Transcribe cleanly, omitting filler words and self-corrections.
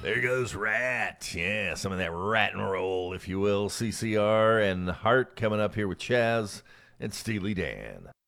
There goes Rat. Yeah, some of that rat and roll, if you will. CCR and Hart coming up here with Chaz and Steely Dan.